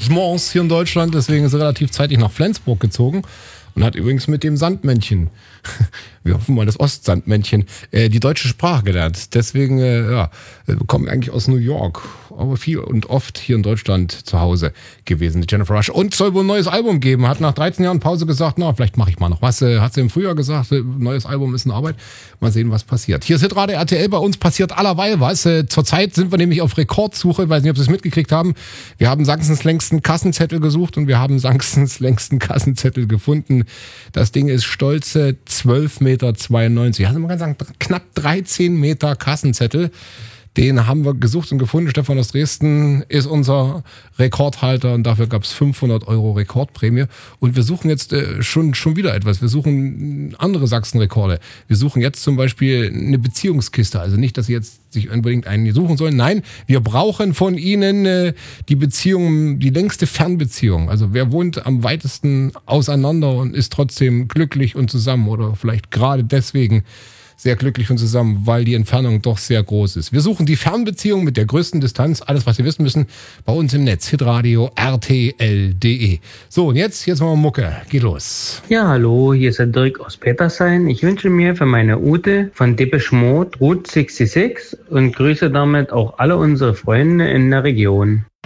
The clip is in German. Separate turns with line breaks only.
Engagements hier in Deutschland. Deswegen ist er relativ zeitig nach Flensburg gezogen und hat übrigens mit dem Sandmännchen, wir hoffen mal das Ostsandmännchen, die deutsche Sprache gelernt. Deswegen, kommen eigentlich aus New York, aber viel und oft hier in Deutschland zu Hause gewesen, die Jennifer Rush. Und soll wohl ein neues Album geben, hat nach 13 Jahren Pause gesagt, vielleicht mache ich mal noch was. Hat sie im Frühjahr gesagt, neues Album ist in Arbeit. Mal sehen, was passiert. Hier ist Hitradio RTL, bei uns passiert allerweil was. Zurzeit sind wir nämlich auf Rekordsuche, ich weiß nicht, ob Sie es mitgekriegt haben. Wir haben Sachsens längsten Kassenzettel gesucht und wir haben Sachsens längsten Kassenzettel gefunden. Das Ding ist stolze 12,92 Meter. Also man kann sagen, knapp 13 Meter Kassenzettel. Den haben wir gesucht und gefunden. Stefan aus Dresden ist unser Rekordhalter und dafür gab es 500 € Rekordprämie. Und wir suchen jetzt schon wieder etwas. Wir suchen andere Sachsen-Rekorde. Wir suchen jetzt zum Beispiel eine Beziehungskiste. Also nicht, dass Sie jetzt sich unbedingt einen suchen sollen. Nein, wir brauchen von Ihnen die Beziehung, die längste Fernbeziehung. Also wer wohnt am weitesten auseinander und ist trotzdem glücklich und zusammen oder vielleicht gerade deswegen sehr glücklich und zusammen, weil die Entfernung doch sehr groß ist. Wir suchen die Fernbeziehung mit der größten Distanz. Alles, was Sie wissen müssen, bei uns im Netz. Hitradio RTL.de. So, und jetzt machen wir Mucke. Geht los.
Ja, hallo, hier ist der Dirk aus Petersheim. Ich wünsche mir für meine Ute von Depeche Mode Route 66 und grüße damit auch alle unsere Freunde in der Region.